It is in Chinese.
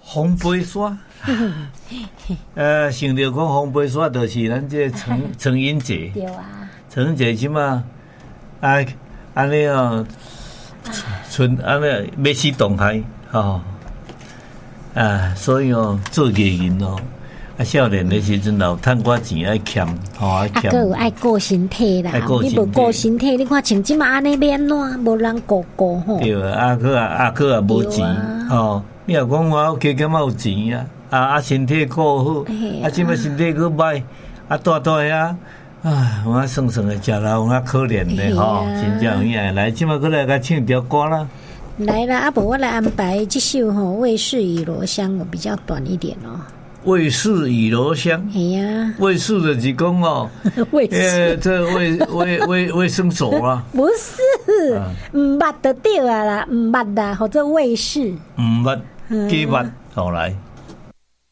红杯沙，想着讲红杯沙，就是咱这成因节。 对啊。 成因节即嘛，安尼哦，安尼要死动态吼，所以哦，做艺人哦。少年的时阵有趁寡钱爱欠，爱欠。 还有爱顾身体啦，你无顾身体，你看像即马安尼要安怎，无人顾吼。 对个也无钱吼。你若讲我加减有钱啊，身体顾好，即马身体佫歹，大遐，我算算的食老我可怜的吼，真正有影。来，即马佫来甲唱条歌啦。 来啦，无我来安排这首吼《卫士与罗香》，我比较短一点哦。 卫士与罗香， 系啊， 卫士就是讲哦， 卫士， 这卫生所啊， 不是，唔捌就对啊啦，唔捌啦，或者卫士， 唔捌，几捌，好来。